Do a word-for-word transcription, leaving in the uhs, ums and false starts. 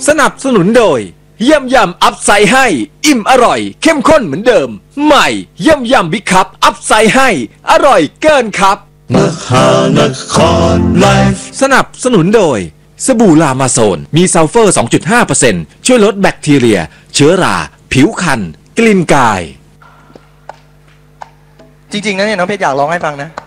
สนับสนุนโดยเยี่ยมยำอัพไซด์ให้อิ่มอร่อยเข้มข้นเหมือนเดิมใหม่เยี่ยมยำบิ๊กคัพอัพไซด์ให้อร่อยเกินครับมหานครไลฟ์สนับสนุนโดยสบู่ลามาโซนมีซัลเฟอร์ สองจุดห้าเปอร์เซ็นต์ ช่วยลดแบคทีเรียเชื้อราผิวคันกลิ่นกายจริงๆนะเนี่ยน้องเพชรอยากร้องให้ฟังนะ